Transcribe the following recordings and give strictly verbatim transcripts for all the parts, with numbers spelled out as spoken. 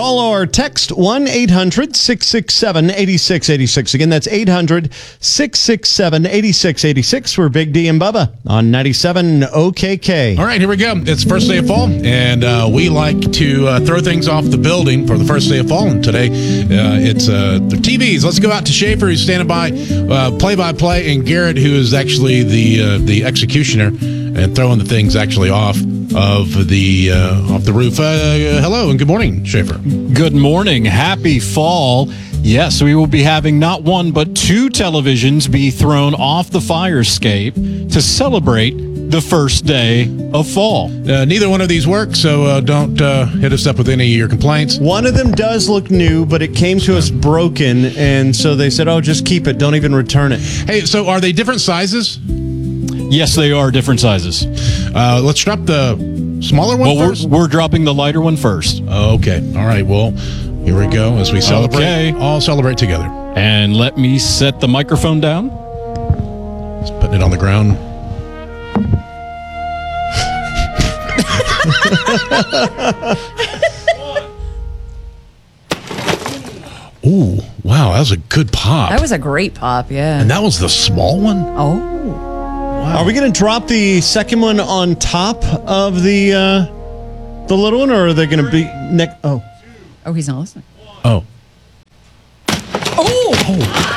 Call or text one eight hundred six six seven eight six eight six. Again, that's eight hundred six six seven eight six eight six. We're Big D and Bubba on ninety-seven O K K. All right, here we go. It's the first day of fall, and uh, we like to uh, throw things off the building for the first day of fall. And today, uh, it's uh, the T Vs. Let's go out to Schaefer, who's standing by, uh, play-by-play, and Garrett, who is actually the uh, the executioner and throwing the things actually off of the uh, off the roof. Uh, hello and good morning, Schaefer. Good morning. Happy fall. Yes, we will be having not one but two televisions be thrown off the fire escape to celebrate the first day of fall. Uh, neither one of these work, so uh, don't uh, hit us up with any of your complaints. One of them does look new, but it came to us broken, and so they said, oh, just keep it. Don't even return it. Hey, so are they different sizes? Yes, they are different sizes. Uh, let's drop the smaller one well, first. We're, we're dropping the lighter one first. Oh, okay. All right. Well, here we go as we celebrate. Okay. All celebrate together. And let me set the microphone down. Just putting it on the ground. Ooh, wow. That was a good pop. That was a great pop, yeah. And that was the small one? Oh. Wow. Are we going to drop the second one on top of the uh, the little one, or are they going to be next? Oh. Oh, he's not listening. Oh. Oh!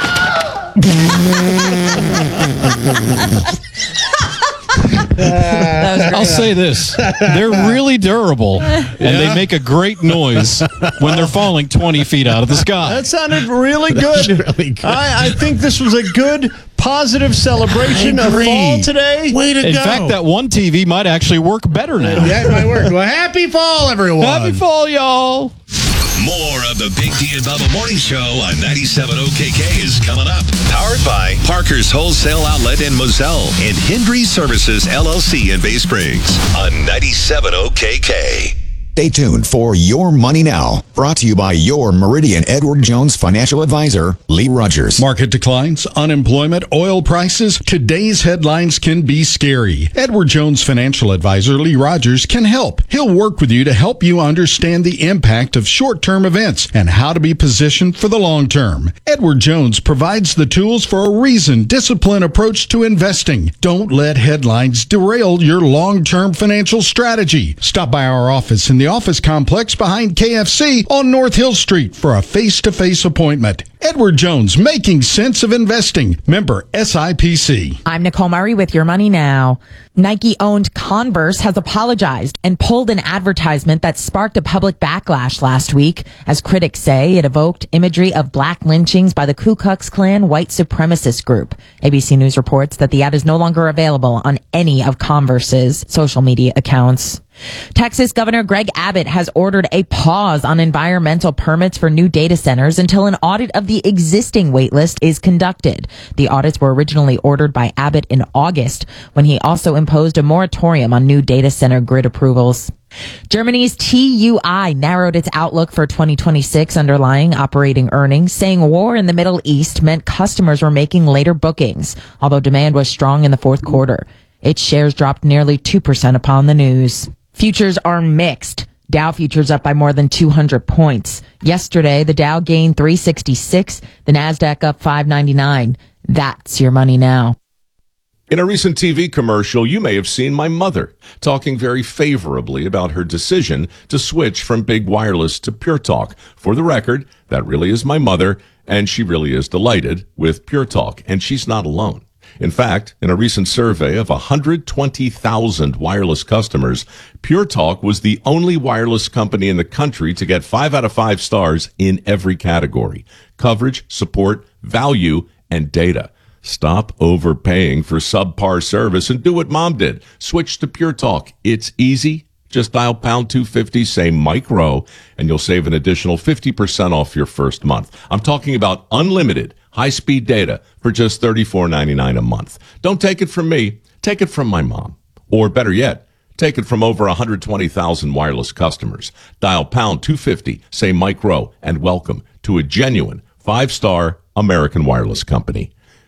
That was great. I'll say this. They're really durable, and they make a great noise when they're falling twenty feet out of the sky. That sounded really good. really good. I, I think this was a good, positive celebration of fall today. Way to In go. fact, that one T V might actually work better now. Yeah, it might work. Well, happy fall, everyone. Happy fall, y'all. More of the Big D and Bubba Morning Show on ninety-seven O K K is coming up. Powered by Parker's Wholesale Outlet in Moselle and Hendry Services L L C in Bay Springs on ninety-seven O K K. Stay tuned for Your Money Now, brought to you by your Meridian Edward Jones financial advisor, Lee Rogers. Market declines, unemployment, oil prices. Today's headlines can be scary. Edward Jones financial advisor, Lee Rogers, can help. He'll work with you to help you understand the impact of short-term events and how to be positioned for the long term. Edward Jones provides the tools for a reasoned, disciplined approach to investing. Don't let headlines derail your long-term financial strategy. Stop by our office in the office complex behind K F C on North Hill Street for a face-to-face appointment. Edward Jones, making sense of investing. Member S I P C. I'm Nicole Murray with Your Money Now. Nike-owned Converse has apologized and pulled an advertisement that sparked a public backlash last week. As critics say, it evoked imagery of black lynchings by the Ku Klux Klan white supremacist group. A B C News reports that the ad is no longer available on any of Converse's social media accounts. Texas Governor Greg Abbott has ordered a pause on environmental permits for new data centers until an audit of the existing waitlist is conducted. The audits were originally ordered by Abbott in August, when he also imposed a moratorium on new data center grid approvals. Germany's T U I narrowed its outlook for twenty twenty-six underlying operating earnings, saying war in the Middle East meant customers were making later bookings, although demand was strong in the fourth quarter. Its shares dropped nearly two percent upon the news. Futures are mixed. Dow futures up by more than two hundred points. Yesterday, the Dow gained three sixty-six, the Nasdaq up five ninety-nine. That's Your Money Now. In a recent T V commercial, you may have seen my mother talking very favorably about her decision to switch from big wireless to Pure Talk. For the record, that really is my mother, and she really is delighted with Pure Talk, and she's not alone. In fact, in a recent survey of one hundred twenty thousand wireless customers, Pure Talk was the only wireless company in the country to get five out of five stars in every category: coverage, support, value, and data. Stop overpaying for subpar service and do what Mom did. Switch to Pure Talk. It's easy. Just dial pound two fifty, say Mike Rowe, and you'll save an additional fifty percent off your first month. I'm talking about unlimited high-speed data for just thirty-four ninety-nine a month. Don't take it from me. Take it from my mom. Or better yet, take it from over one hundred twenty thousand wireless customers. Dial pound two fifty, say Mike Rowe, and welcome to a genuine five-star American wireless company.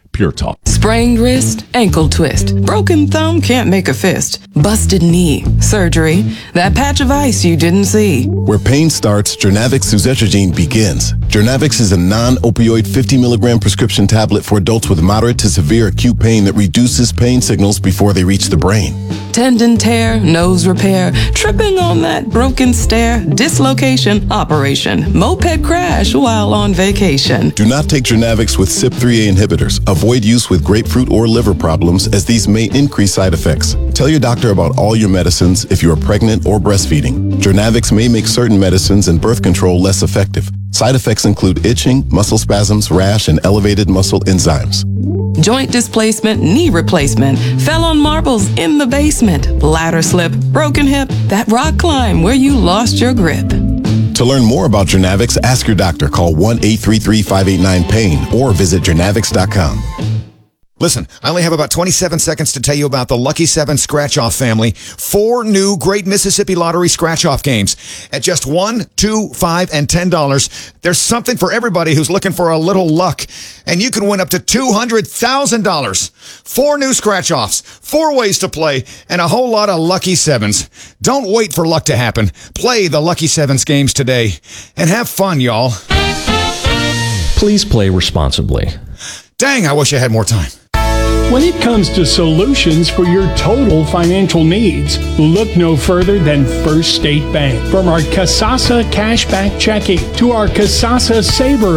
Pure Talk. Sprained wrist, ankle twist, broken thumb can't make a fist, busted knee, surgery, that patch of ice you didn't see. Where pain starts, Jernavix suzetrigine begins. Jernavix is a non-opioid fifty milligram prescription tablet for adults with moderate to severe acute pain that reduces pain signals before they reach the brain. Tendon tear, nose repair, tripping on that broken stair, dislocation, operation, moped crash while on vacation. Do not take Jernavix with C Y P three A inhibitors. Avoid use with grapefruit or liver problems, as these may increase side effects. Tell your doctor about all your medicines if you are pregnant or breastfeeding. Jernavix may make certain medicines and birth control less effective. Side effects include itching, muscle spasms, rash, and elevated muscle enzymes. Joint displacement, knee replacement, fell on marbles in the basement, ladder slip, broken hip, that rock climb where you lost your grip. To learn more about Jernavix, ask your doctor. Call one eight three three, five eight nine, pain or visit jernavix dot com. Listen, I only have about twenty-seven seconds to tell you about the Lucky seven Scratch-Off family. Four new Great Mississippi Lottery Scratch-Off games. At just one, two, five, and ten dollars, there's something for everybody who's looking for a little luck. And you can win up to two hundred thousand dollars. Four new Scratch-Offs, four ways to play, and a whole lot of Lucky Sevens. Don't wait for luck to happen. Play the Lucky Sevens games today. And have fun, y'all. Please play responsibly. Dang, I wish I had more time. When it comes to solutions for your total financial needs, look no further than First State Bank. From our Kasasa Cashback Checking to our Kasasa Saver